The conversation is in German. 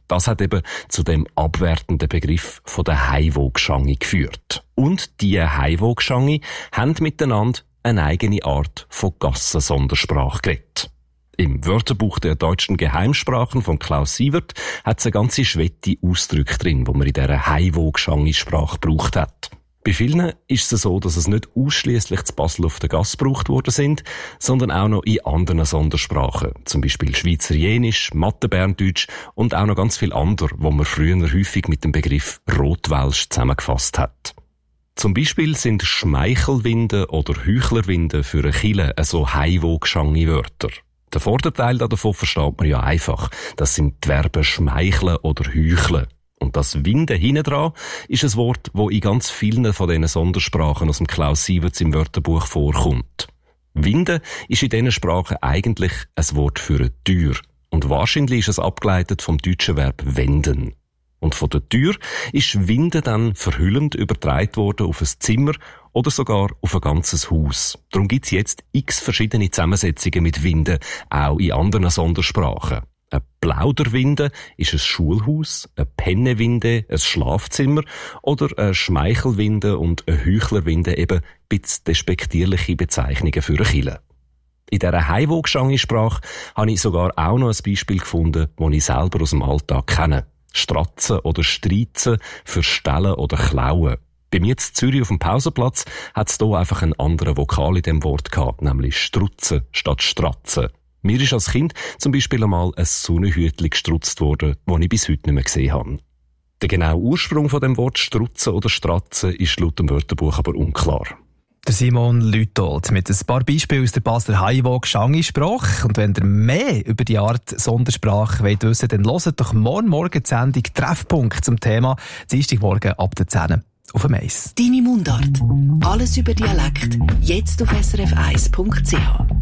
Das hat eben zu dem abwertenden Begriff von der Heiwogschanger geführt. Und diese Heiwogschanger haben miteinander eine eigene Art von Gassensondersprache geredet. Im Wörterbuch der deutschen Geheimsprachen von Klaus Sievert hat es eine ganze Schwette Ausdrücke drin, die man in dieser Heiwogschanger-Sprache gebraucht hat. Bei vielen ist es so, dass es nicht ausschliesslich zu Basel auf der Gasse gebraucht worden sind, sondern auch noch in anderen Sondersprachen. Zum Beispiel Schweizerienisch, Mathe-Berndeutsch und auch noch ganz viel andere, wo man früher häufig mit dem Begriff Rotwelsch zusammengefasst hat. Zum Beispiel sind Schmeichelwinde oder Heuchlerwinde für eine Kille so Heiwogschanger Wörter. Den Vorderteil davon versteht man ja einfach. Das sind die Verben schmeicheln oder heucheln. Und das Winde hinten dran ist ein Wort, das in ganz vielen von diesen Sondersprachen aus dem Klaus Sieverts im Wörterbuch vorkommt. Winde ist in diesen Sprachen eigentlich ein Wort für eine Tür. Und wahrscheinlich ist es abgeleitet vom deutschen Verb wenden. Und von der Tür ist Winde dann verhüllend übertragen worden auf ein Zimmer oder sogar auf ein ganzes Haus. Darum gibt es jetzt x verschiedene Zusammensetzungen mit Winde, auch in anderen Sondersprachen. Eine Plauderwinde ist ein Schulhaus, eine Pennewinde ein Schlafzimmer oder eine Schmeichelwinde und eine Heuchlerwinde eben ein bisschen despektierliche Bezeichnungen für eine Kille. In dieser Heiwogschanger-Sprache habe ich sogar auch noch ein Beispiel gefunden, das ich selber aus dem Alltag kenne. Stratzen oder Streizen für Stellen oder Klauen. Bei mir in Zürich auf dem Pausenplatz hat es hier einfach einen anderen Vokal in dem Wort gehabt, nämlich Strutzen statt Stratzen. Mir ist als Kind zum Beispiel einmal ein Sonnenhütli gestrutzt worden, das ich bis heute nicht mehr gesehen habe. Der genaue Ursprung von dem Wort Strutzen oder Stratzen ist laut dem Wörterbuch aber unklar. Der Simon Lütold mit ein paar Beispielen aus der Basler Heiwog-Schangi-Sprache. Und wenn ihr mehr über die Art Sondersprache wollt wissen, dann hört doch morgen die Sendung Treffpunkt zum Thema Dienstagmorgen ab der 10 auf dem Eis. Deine Mundart. Alles über Dialekt. Jetzt auf srf1.ch.